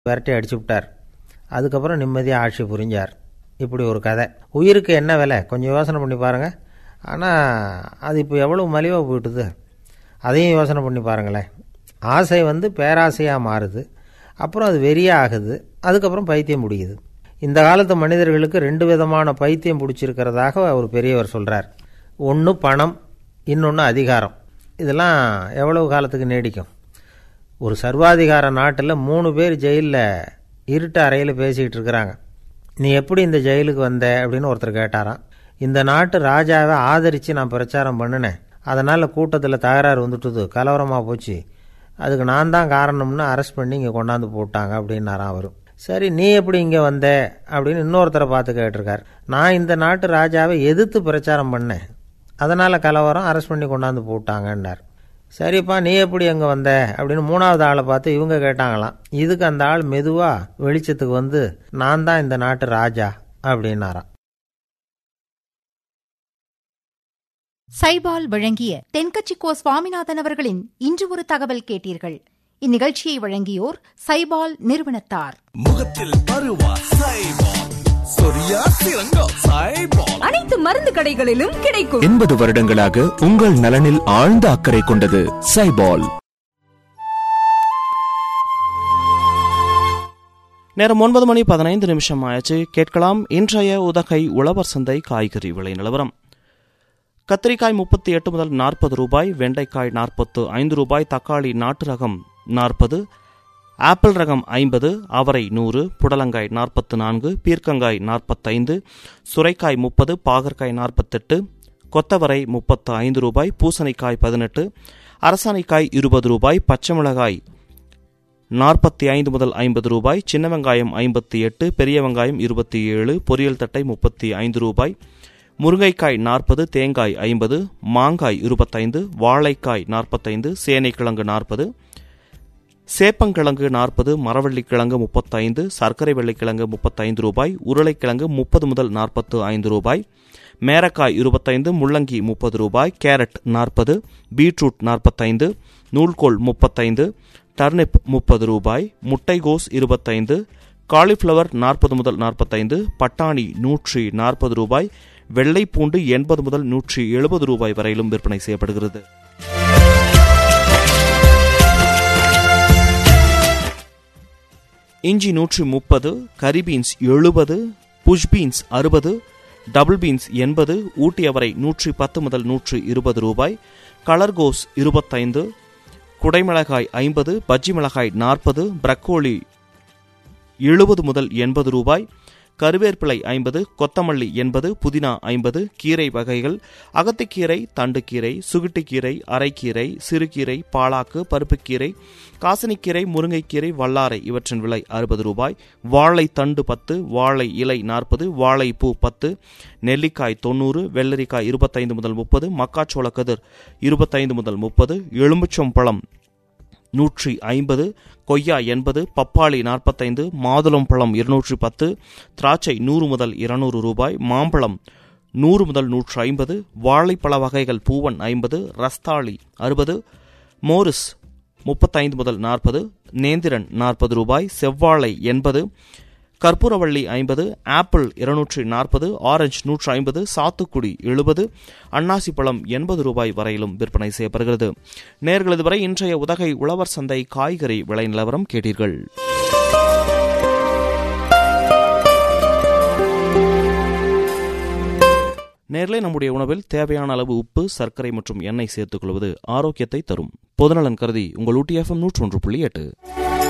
விரட்டி அடிச்சு விட்டார். அதுக்கப்புறம் நிம்மதியாக ஆட்சி புரிஞ்சார். இப்படி ஒரு கதை. உயிருக்கு என்ன விலை கொஞ்சம் யோசனை பண்ணி பாருங்கள். ஆனால் அது இப்போ எவ்வளோ மலிவாக போயிட்டுது, அதையும் யோசனை பண்ணி பாருங்களேன். ஆசை பேராசையாக மாறுது, அப்புறம் அது வெறியாக ஆகுது, அதுக்கப்புறம் பைத்தியம் பிடிக்குது. இந்த காலத்து மனிதர்களுக்கு 2 விதமான பைத்தியம் பிடிச்சிருக்கிறதாக ஒரு பெரியவர் சொல்கிறார். ஒன்று பணம், இன்னொன்று அதிகாரம். இதெல்லாம் எவ்வளவு காலத்துக்கு நீடிக்கும்? ஒரு சர்வாதிகார நாட்டில் 3 பேர் ஜெயிலில் இருட்டு அறையில் பேசிக்கிட்டு இருக்கிறாங்க. நீ எப்படி இந்த ஜெயிலுக்கு வந்த அப்படின்னு ஒருத்தர் கேட்டாராம். இந்த நாட்டு ராஜாவை ஆதரித்து நான் பிரச்சாரம் பண்ணினேன், அதனால் கூட்டத்தில் தகராறு வந்துட்டுது, கலவரமாக போச்சு, அதுக்கு நான் தான் காரணம்னு அரெஸ்ட் பண்ணி இங்கே கொண்டாந்து போட்டாங்க அப்படின்னாராம் அவர். சரி, நீ எப்படி இங்கே வந்த அப்படின்னு இன்னொருத்தரை பார்த்து கேட்டிருக்கார். நான் இந்த நாட்டு ராஜாவை எதிர்த்து பிரச்சாரம் பண்ணேன், அதனால் கலவரம், அரெஸ்ட் பண்ணி கொண்டாந்து போட்டாங்கன்னார். சரிப்பா, நீ எப்படி அங்கே வந்த அப்படின்னு 3வது ஆளை பார்த்து இவங்க கேட்டாங்களாம். இதுக்கு அந்த ஆள் மெதுவாக வெளிச்சத்துக்கு நான் தான் இந்த நாட்டு ராஜா அப்படின்னாராம். சைபால் வழங்கிய தென்கட்சி கோ சுவாமிநாதன் அவர்களின் இன்று ஒரு தகவல் கேட்டீர்கள். இந்நிகழ்ச்சியை வழங்கியோர் சைபால் நிறுவனத்தார். முகத்தில் பருவா சைபால், சொரியா சிறங்கா சைபால், அனைத்து மருந்து கடைகளிலும் கிடைக்கும். 80 வருடங்களாக உங்கள் நலனில் ஆழ்ந்த அக்கறை கொண்டது சைபால். நேரம் 9:15 ஆயிடுச்சு. கேட்கலாம் இன்றைய உதகை உழவர் சந்தை காய்கறி விலை நிலவரம். கத்திரிக்காய் 38 முதல் 40 ரூபாய், வெண்டைக்காய் 45 ரூபாய், தக்காளி நாட்டு ரகம் 40, ஆப்பிள் ரகம் 50, அவரை 100, புடலங்காய் 44, பீர்க்கங்காய் 45, சுரைக்காய் 30, பாகற்காய் 48, கொத்தவரை 35 ரூபாய், பூசணிக்காய் 18, அரசாணிக்காய் 20 ரூபாய், பச்சை மிளகாய் 45 முதல் 50 ரூபாய், சின்ன வெங்காயம் 58, பெரிய வெங்காயம் 27, பொரியல் தட்டை 35 ரூபாய், முருங்கைக்காய் 40, தேங்காய் 50, மாங்காய் 25, வாழைக்காய் 45, சேனைக்கிழங்கு 40, சேப்பங்கிழங்கு 40, மரவள்ளிக்கிழங்கு 35, சர்க்கரை வெள்ளிக்கிழங்கு 35 ரூபாய், உருளைக்கிழங்கு 30 முதல் 45 ரூபாய், மேரக்காய் 25, முள்ளங்கி 30 ரூபாய், கேரட் 40, பீட்ரூட் 45, நூல்கோல் 35, டர்னிப் 30 ரூபாய், முட்டைகோஸ் 25, காலிஃப்ளவர் 40 முதல் 45, பட்டாணி 140 ரூபாய், வெள்ளை பூண்டு 80 முதல் 170 ரூபாய் வரையிலும் விற்பனை செய்யப்படுகிறது. இஞ்சி 130, கரி beans 70, push beans 60, double beans 80, ஊட்டி அவரை 110 முதல் 120 ரூபாய், கலர்கோஸ் 25, குடைமிளகாய் 50, பஜ்ஜி மிளகாய் 40, பிரக்கோலி 70 முதல் 80 ரூபாய், கருவேப்பிலை 50, கொத்தமல்லி 80, புதினா 50, கீரை வகைகள் அகத்திக்கீரை, தண்டுக்கீரை, சுகிட்டுக்கீரை, அரைக்கீரை, சிறுகீரை, பாலாக்கு, பருப்புக்கீரை, காசனிக்கீரை, முருங்கைக்கீரை, வல்லாரை இவற்றின் விலை 60 ரூபாய், வாழை தண்டு 10, வாழை இலை 40, வாழைப்பூ 10, நெல்லிக்காய் 90, வெள்ளரிக்காய் 25 முதல் 30, மக்காச்சோள கதிர் 25 முதல் 30, எலும்புச்சம்பழம் 150, கொய்யா 80, பப்பாளி 45, மாதுளம் பழம் 210, திராட்சை 100 முதல் 200 ரூபாய், மாம்பழம் 100 முதல் 150, வாழைப்பழ வகைகள் பூவன் 50, ரஸ்தாளி 60, மோரிஸ் 35 முதல் 40, நேந்திரன் 40 ரூபாய், செவ்வாழை 80, கற்பூரவள்ளி 50, ஆப்பிள் 240, ஆரஞ்சு 150, சாத்துக்குடி 70, அன்னாசி பழம் 80 ரூபாய் வரையிலும் விற்பனை செய்யப்படுகிறது. நேயர்கள் இதுவரை இன்றைய உதகை உழவர் சந்தை காய்கறி விலை நிலவரம் கேட்டீர்கள். நேர்களே, நம்முடைய உணவில் தேவையான அளவு உப்பு, சர்க்கரை மற்றும் எண்ணெய் சேர்த்துக் கொள்வது ஆரோக்கியத்தை தரும். பொதுநலன் கருதி உங்கள் ஊட்டி FM 101.8